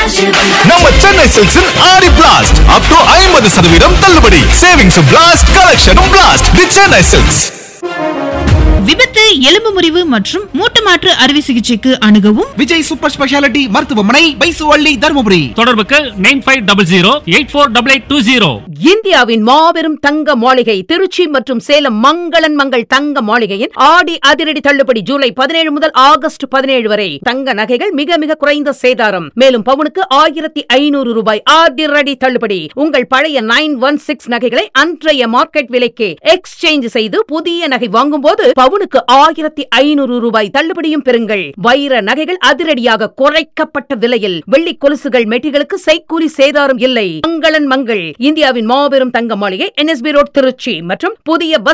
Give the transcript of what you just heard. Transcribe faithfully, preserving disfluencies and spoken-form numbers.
நம்ம சென்னை சில்க்ஸின் ஆடி blast up to ஐம்பது சதவீதம் தள்ளுபடி. Savings blast, கலெக்ஷனும் blast. தி சென்னை சில்க்ஸ். விபத்து, எலும்பு முறிவு மற்றும் மூட்டு மாற்று அறுவை சிகிச்சைக்கு அணுகவும் விஜய் சூப்பர் ஸ்பெஷாலிட்டி மருத்துவமனை, பைசுவள்ளி, தருமபுரி. தொடர்புக்கு nine five double zero eight four double eight two zero. இந்தியாவின் மாபெரும் தங்க மாளிகை திருச்சி மற்றும் சேலம் மங்களன் மங்கள் தங்க மாளிகையின் ஆடி அதிரடி தள்ளுபடி ஜூலை பதினேழு முதல் ஆகஸ்ட் பதினேழு வரை. தங்க நகைகள் மிக மிக குறைந்த சேதாரம். மேலும் பவுனுக்கு ஆயிரத்தி ஐநூறு ரூபாய் அதிரடி தள்ளுபடி. உங்கள் பழைய நைன் ஒன் சிக்ஸ் நகைகளை அன்றைய மார்க்கெட் விலைக்கு எக்ஸ்சேஞ்ச் செய்து புதிய நகை வாங்கும் போது பவுனுக்கு ஆயிரத்தி ஐநூறு ரூபாய் தள்ளுபடியும் பெறுங்கள். வைர நகைகள் அதிரடியாக குறைக்கப்பட்ட விலையில். வெள்ளி கொலுசுகள், மெட்டிகளுக்கு செய்கூலி சேதாரம் இல்லை. மங்களன் மங்கள் இந்தியாவின் மாபெரும் தங்க மாளிகை, N S B road, Trichy மற்றும் புதிய பஸ்